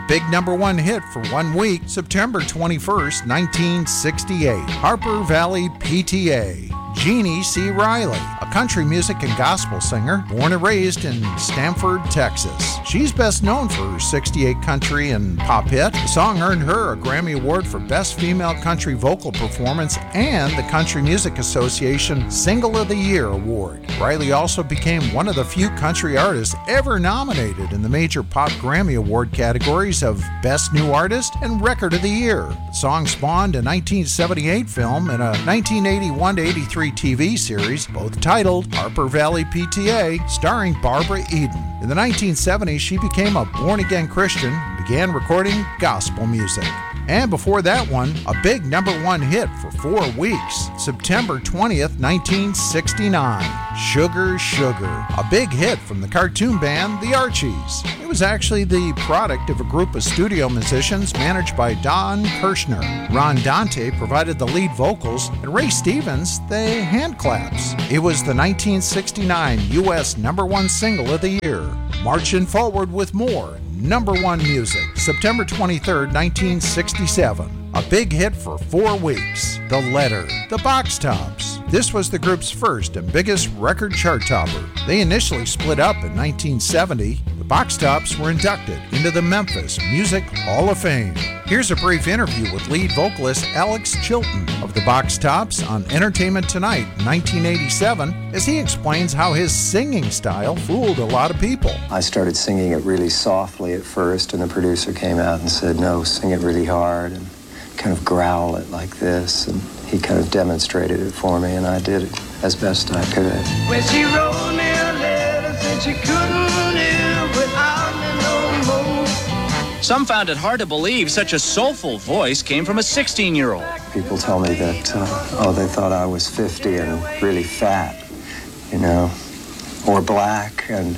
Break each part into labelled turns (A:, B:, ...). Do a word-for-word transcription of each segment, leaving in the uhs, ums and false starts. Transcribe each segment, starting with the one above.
A: big number one hit for one week, September twenty-first, nineteen sixty-eight. Harper Valley P T A. Jeannie C. Riley, a country music and gospel singer, born and raised in Stamford, Texas. She's best known for her sixty-eight country and pop hit. The song earned her a Grammy Award for Best Female Country Vocal Performance and the Country Music Association Single of the Year Award. Riley also became one of the few country artists ever nominated in the major pop Grammy Award categories of Best New Artist and Record of the Year. The song spawned a nineteen seventy-eight film and a nineteen eighty-one to eighty-three T V series, both titled Harper Valley P T A, starring Barbara Eden. In the nineteen seventies, she became a born-again Christian and began recording gospel music. And before that one, a big number one hit for four weeks, September twentieth, nineteen sixty-nine. Sugar, Sugar, a big hit from the cartoon band The Archies. It was actually the product of a group of studio musicians managed by Don Kirshner. Ron Dante provided the lead vocals and Ray Stevens the hand claps. It was the nineteen sixty-nine U S number one single of the year. Marching forward with more number one music, September twenty-third, nineteen sixty-seven. A big hit for four weeks, The Letter, The Box Tops. This was the group's first and biggest record chart topper. They initially split up in nineteen seventy. The Box Tops were inducted into the Memphis Music Hall of Fame. Here's a brief interview with lead vocalist Alex Chilton of the Box Tops on Entertainment Tonight nineteen eighty-seven as he explains how his singing style fooled a lot of people.
B: I started singing it really softly at first, and the producer came out and said, no, sing it really hard and kind of growl it like this. And he kind of demonstrated it for me, and I did it as best I could.
C: When she wrote me a letter, said she couldn't live without me no more.
D: Some found it hard to believe such a soulful voice came from a sixteen-year-old.
B: People tell me that, uh, oh, they thought I was fifty and really fat, you know, or black. And,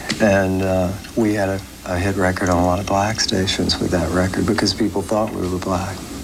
B: and uh, we had a, a hit record on a lot of black stations with that record because people thought we were black.